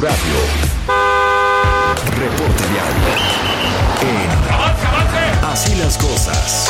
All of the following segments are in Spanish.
Radio. Reporte vial. Así las cosas.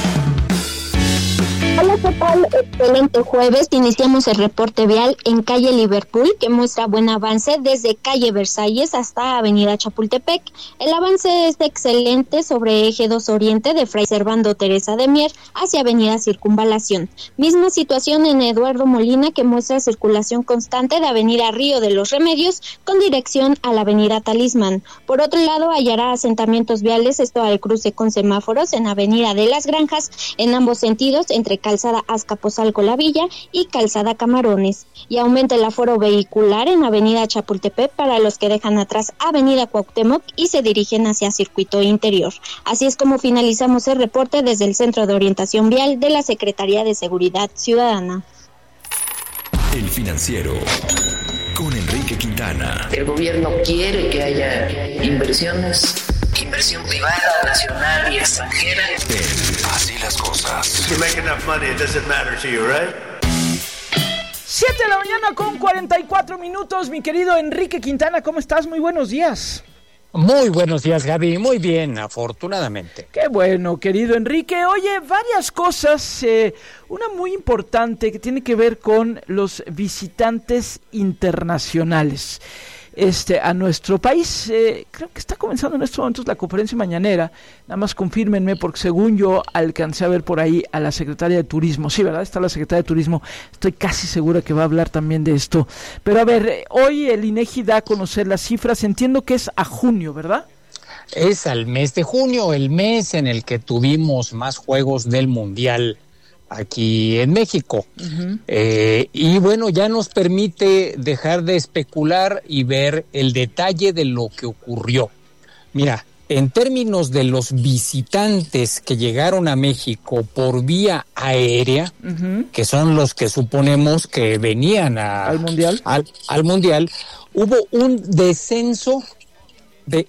Hola, ¿qué tal? Excelente jueves. Iniciamos el reporte vial en calle Liverpool, que muestra buen avance desde calle Versalles hasta avenida Chapultepec. El avance es excelente sobre eje 2 Oriente de Fray Servando Teresa de Mier hacia avenida Circunvalación. Misma situación en Eduardo Molina, que muestra circulación constante de avenida Río de los Remedios con dirección a la avenida Talismán. Por otro lado, hallará asentamientos viales, esto al cruce con semáforos en avenida de las Granjas, en ambos sentidos, entre calzada Azcapotzalco La Villa y calzada Camarones, y aumenta el aforo vehicular en avenida Chapultepec para los que dejan atrás avenida Cuauhtémoc y se dirigen hacia circuito interior. Así es como finalizamos el reporte desde el Centro de Orientación Vial de la Secretaría de Seguridad Ciudadana. El Financiero con Enrique Quintana. El gobierno quiere que haya inversión privada, nacional y extranjera. Así las cosas. You make enough money, it doesn't matter to you, right? 7 de la mañana con 44 minutos, mi querido Enrique Quintana, ¿cómo estás? Muy buenos días. Muy buenos días, Gaby. Muy bien, afortunadamente. Qué bueno, querido Enrique. Oye, varias cosas. Una muy importante que tiene que ver con los visitantes internacionales a nuestro país. Creo que está comenzando en estos momentos la conferencia mañanera. Nada más confírmenme, porque según yo alcancé a ver por ahí a la secretaria de Turismo. Sí, ¿verdad? Está la secretaria de Turismo. Estoy casi segura que va a hablar también de esto. Pero a ver, hoy el INEGI da a conocer las cifras. Entiendo que es a junio, ¿verdad? Es al mes de junio, el mes en el que tuvimos más juegos del Mundial aquí en México. Uh-huh. Y bueno, ya nos permite dejar de especular y ver el detalle de lo que ocurrió. Mira, en términos de los visitantes que llegaron a México por vía aérea, uh-huh, que son los que suponemos que venían al Mundial, al Mundial, hubo un descenso de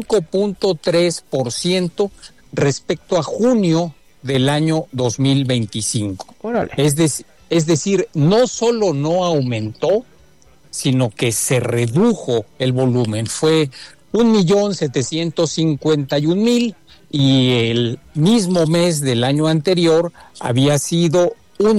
5.3% respecto a junio del año 2025. Órale. Es decir, no solo no aumentó, sino que se redujo el volumen. Fue 1,751,000 y el mismo mes del año anterior había sido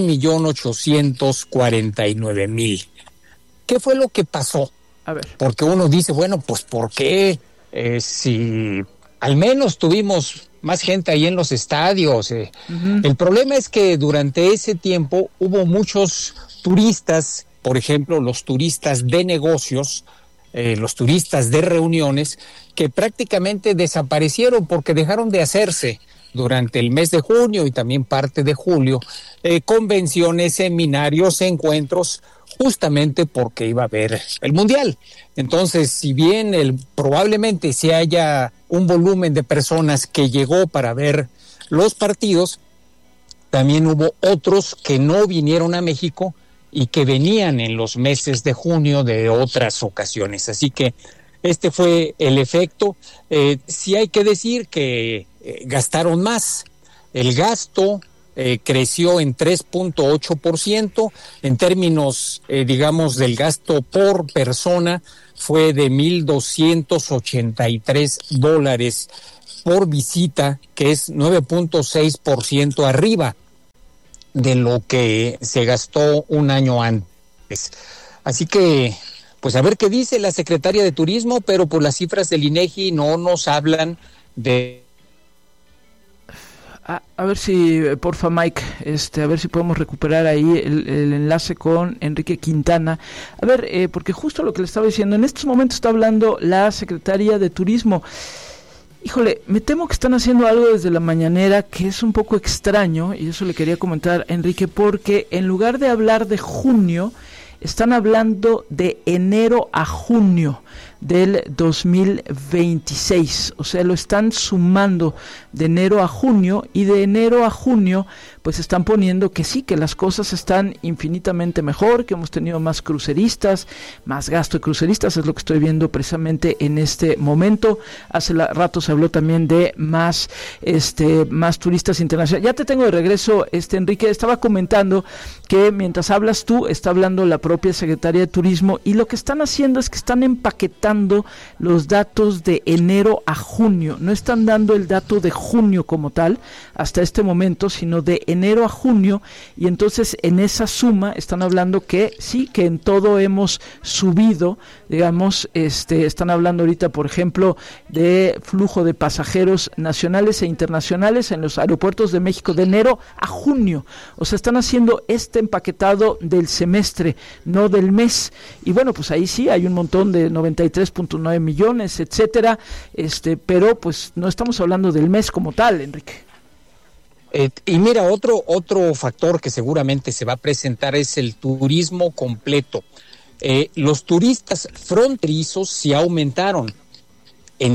1,849,000. ¿Qué fue lo que pasó? A ver. Porque uno dice, bueno, pues ¿por qué? Si al menos tuvimos más gente ahí en los estadios. Uh-huh. El problema es que durante ese tiempo hubo muchos turistas, por ejemplo, los turistas de negocios, los turistas de reuniones, que prácticamente desaparecieron porque dejaron de hacerse durante el mes de junio y también parte de julio, convenciones, seminarios, encuentros, justamente porque iba a haber el Mundial. Entonces, si bien probablemente se haya un volumen de personas que llegó para ver los partidos, también hubo otros que no vinieron a México y que venían en los meses de junio de otras ocasiones. Así que este fue el efecto. Sí hay que decir que gastaron más. El gasto creció en 3.8%, en términos, digamos, del gasto por persona fue de $1,283 por visita, que es 9.6% arriba de lo que se gastó un año antes. Así que, pues a ver qué dice la secretaria de Turismo, pero por las cifras del INEGI no nos hablan de... A ver si, porfa Mike, a ver si podemos recuperar ahí el enlace con Enrique Quintana. A ver, porque justo lo que le estaba diciendo, en estos momentos está hablando la Secretaría de Turismo. Híjole, me temo que están haciendo algo desde la mañanera que es un poco extraño, y eso le quería comentar a Enrique, porque en lugar de hablar de junio, están hablando de enero a junio. del 2026. O sea, lo están sumando de enero a junio, y de enero a junio pues están poniendo que sí, que las cosas están infinitamente mejor, que hemos tenido más cruceristas, más gasto de cruceristas, es lo que estoy viendo precisamente en este momento. Hace rato se habló también de más turistas internacionales. Ya te tengo de regreso, Enrique. Estaba comentando que mientras hablas tú, está hablando la propia Secretaría de Turismo, y lo que están haciendo es que están empaquetando los datos de enero a junio. No están dando el dato de junio como tal hasta este momento, sino de enero a junio, y entonces en esa suma están hablando que sí, que en todo hemos subido, digamos, están hablando ahorita, por ejemplo, de flujo de pasajeros nacionales e internacionales en los aeropuertos de México de enero a junio. O sea, están haciendo este empaquetado del semestre, no del mes. Y bueno, pues ahí sí hay un montón de 93.9 millones, etcétera, pero pues no estamos hablando del mes como tal, Enrique. Y mira, otro factor que seguramente se va a presentar es el turismo completo. Los turistas fronterizos sí aumentaron en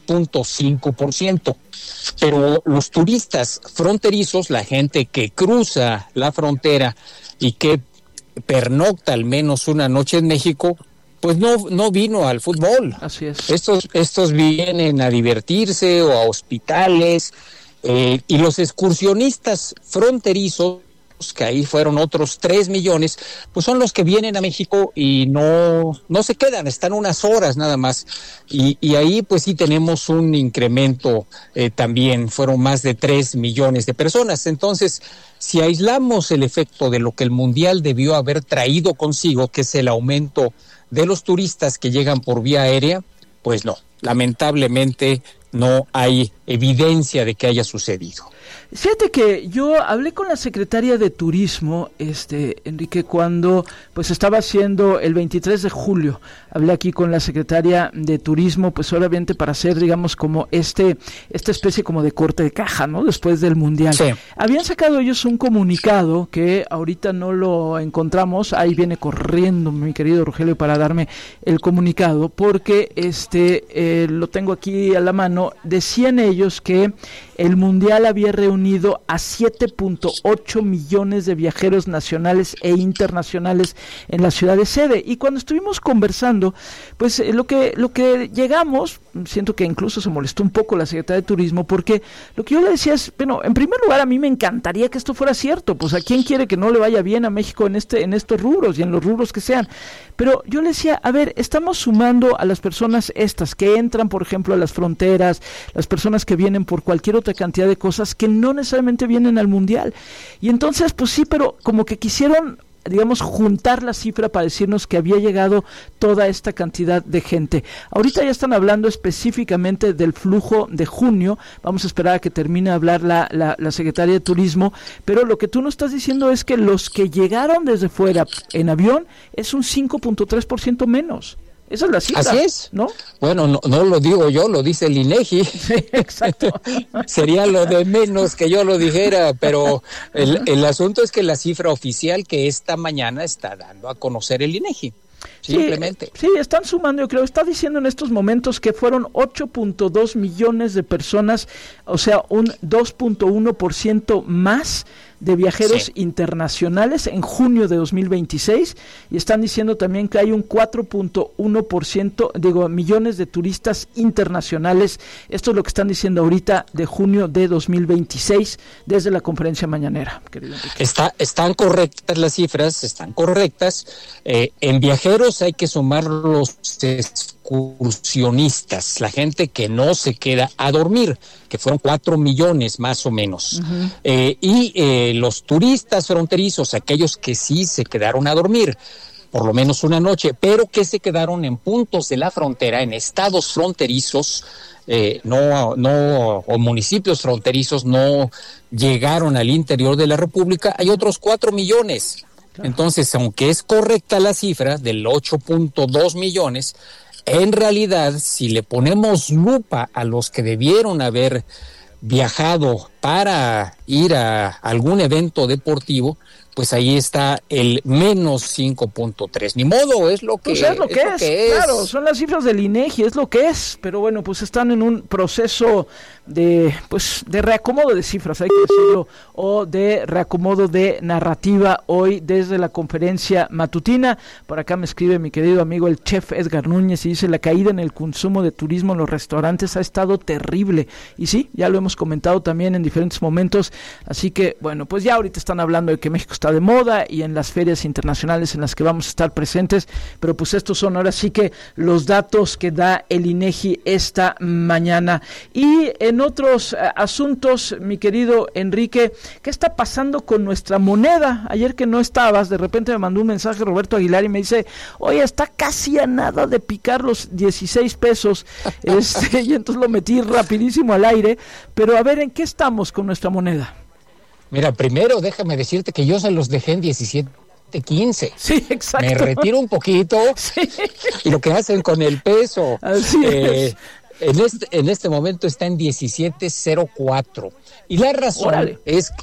6.5%, pero los turistas fronterizos, la gente que cruza la frontera y que pernocta al menos una noche en México, pues no vino al fútbol. Así es. Estos vienen a divertirse o a hospitales. Y los excursionistas fronterizos, que ahí fueron otros 3 millones, pues son los que vienen a México y no se quedan, están unas horas nada más, y ahí pues sí tenemos un incremento también, fueron más de 3 millones de personas. Entonces, si aislamos el efecto de lo que el Mundial debió haber traído consigo, que es el aumento de los turistas que llegan por vía aérea, pues no, lamentablemente no hay evidencia de que haya sucedido. Fíjate que yo hablé con la secretaria de Turismo, Enrique, cuando pues estaba haciendo el 23 de julio, hablé aquí con la secretaria de Turismo, pues obviamente para hacer, digamos, como esta especie como de corte de caja, ¿no? Después del Mundial. Sí. Habían sacado ellos un comunicado que ahorita no lo encontramos, ahí viene corriendo mi querido Rogelio para darme el comunicado, porque lo tengo aquí a la mano. Decían ellos que el Mundial había reunido a 7.8 millones de viajeros nacionales e internacionales en la ciudad de sede. Y cuando estuvimos conversando, pues lo que llegamos, siento que incluso se molestó un poco la Secretaría de Turismo, porque lo que yo le decía es, bueno, en primer lugar, a mí me encantaría que esto fuera cierto, pues a quién quiere que no le vaya bien a México en estos rubros y en los rubros que sean. Pero yo le decía, a ver, estamos sumando a las personas estas que entran, por ejemplo, a las fronteras, las personas que vienen por cualquier otra cantidad de cosas que no necesariamente vienen al Mundial. Y entonces, pues sí, pero como que quisieron, digamos, juntar la cifra para decirnos que había llegado toda esta cantidad de gente. Ahorita ya están hablando específicamente del flujo de junio, vamos a esperar a que termine de hablar la Secretaría de Turismo, pero lo que tú nos estás diciendo es que los que llegaron desde fuera en avión es un 5.3% menos. Esa es la cifra. Así es, ¿no? Bueno, no lo digo yo, lo dice el INEGI. Sí, exacto. Sería lo de menos que yo lo dijera, pero el asunto es que la cifra oficial que esta mañana está dando a conocer el INEGI. Simplemente. Sí, están sumando, yo creo, está diciendo en estos momentos que fueron 8.2 millones de personas, o sea, un 2.1% más de viajeros internacionales en junio de 2026, y están diciendo también que hay un 4.1%, millones de turistas internacionales. Esto es lo que están diciendo ahorita de junio de 2026 desde la conferencia mañanera, querido Enrique. Están correctas las cifras, están correctas. En viajeros hay que sumar los excursionistas, la gente que no se queda a dormir, que fueron 4 millones más o menos. Uh-huh. Y los turistas fronterizos, aquellos que sí se quedaron a dormir, por lo menos una noche, pero que se quedaron en puntos de la frontera, en estados fronterizos, o municipios fronterizos, no llegaron al interior de la República, hay otros 4 millones. Claro. Entonces, aunque es correcta la cifra del 8.2 millones, en realidad, si le ponemos lupa a los que debieron haber viajado para ir a algún evento deportivo, pues ahí está el menos 5.3. Ni modo, es lo que, pues es lo que es. Claro, son las cifras del INEGI, es lo que es, pero bueno, pues están en un proceso de reacomodo de cifras, hay que decirlo, o de reacomodo de narrativa hoy desde la conferencia matutina. Por acá me escribe mi querido amigo el chef Edgar Núñez y dice: la caída en el consumo de turismo en los restaurantes ha estado terrible, y sí, ya lo hemos comentado también en diferentes momentos, así que bueno, pues ya ahorita están hablando de que México está de moda y en las ferias internacionales en las que vamos a estar presentes, pero pues estos son ahora sí que los datos que da el INEGI esta mañana. Y en otros asuntos, mi querido Enrique, ¿qué está pasando con nuestra moneda? Ayer que no estabas, de repente me mandó un mensaje Roberto Aguilar y me dice: oye, está casi a nada de picar los 16 pesos, y entonces lo metí rapidísimo al aire, pero a ver, ¿en qué estamos con nuestra moneda? Mira, primero déjame decirte que yo se los dejé en 17.15. Sí, exacto. Me retiro un poquito, sí. Y lo que hacen con el peso. Así es. En este momento está en 17.04. Y la razón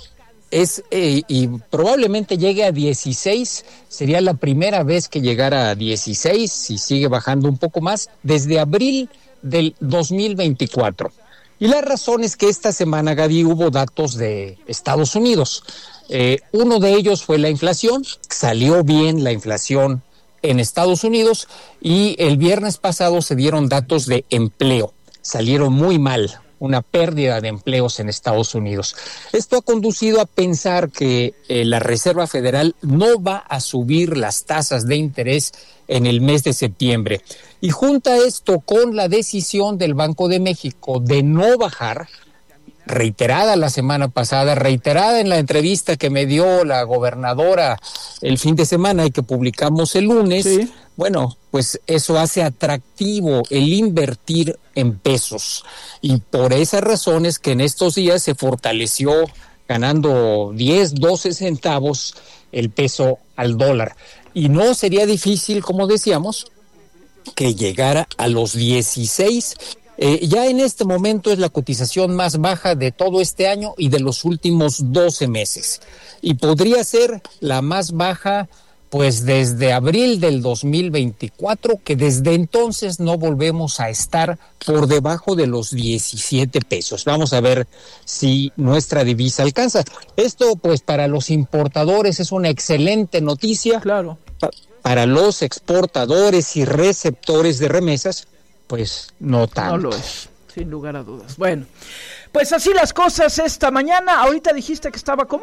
es y probablemente llegue a 16, sería la primera vez que llegara a 16, y sigue bajando un poco más, desde abril del 2024. Y la razón es que esta semana, Gaby, hubo datos de Estados Unidos. Uno de ellos fue la inflación. Salió bien la inflación en Estados Unidos, y el viernes pasado se dieron datos de empleo. Salieron muy mal, una pérdida de empleos en Estados Unidos. Esto ha conducido a pensar que la Reserva Federal no va a subir las tasas de interés en el mes de septiembre. Y junta esto con la decisión del Banco de México de no bajar, reiterada la semana pasada, reiterada en la entrevista que me dio la gobernadora el fin de semana y que publicamos el lunes. Sí. Bueno, pues eso hace atractivo el invertir en pesos, y por esas razones que en estos días se fortaleció, ganando 10, 12 centavos el peso al dólar. Y no sería difícil, como decíamos, que llegara a los 16. Ya en este momento es la cotización más baja de todo este año y de los últimos 12 meses. Y podría ser la más baja pues desde abril del 2024, que desde entonces no volvemos a estar por debajo de los 17 pesos. Vamos a ver si nuestra divisa alcanza. Esto pues para los importadores es una excelente noticia. Claro. Para los exportadores y receptores de remesas, pues no tanto. No lo es, sin lugar a dudas. Bueno, pues así las cosas esta mañana. Ahorita dijiste que estaba, ¿cómo?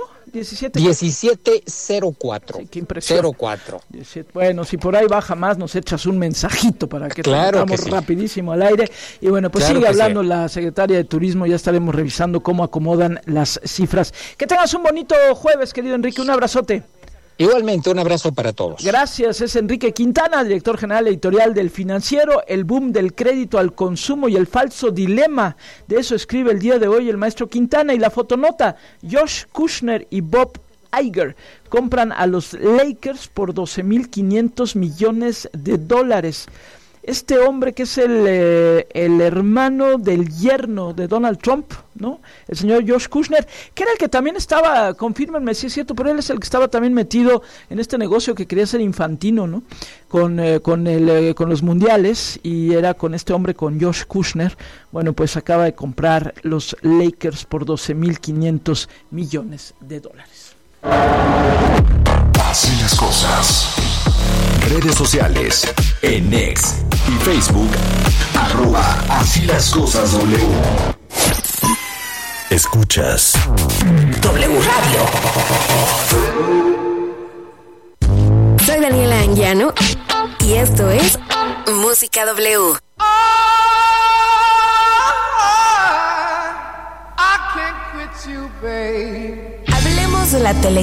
17.04. Sí, qué impresión. 04. Bueno, si por ahí baja más, nos echas un mensajito para que claro tengamos rapidísimo al aire. Y bueno, pues claro, sigue hablando la secretaria de Turismo, ya estaremos revisando cómo acomodan las cifras. Que tengas un bonito jueves, querido Enrique, un abrazote. Igualmente, un abrazo para todos. Gracias, es Enrique Quintana, director general editorial del Financiero. El boom del crédito al consumo y el falso dilema, de eso escribe el día de hoy el maestro Quintana. Y la fotonota: Josh Kushner y Bob Iger compran a los Lakers por $12,500 millones. Este hombre que es el hermano del yerno de Donald Trump, ¿no? El señor Josh Kushner, que era el que también estaba, confírmenme si es cierto, pero él es el que estaba también metido en este negocio que quería ser Infantino, ¿no? Con los mundiales, y era con este hombre, con Josh Kushner. Bueno, pues acaba de comprar los Lakers por $12,500 millones. Así las cosas. Redes sociales, en X y Facebook, @Así las cosas W. Escuchas W Radio. Soy Daniela Anguiano y esto es Música W. Hablemos de la tele.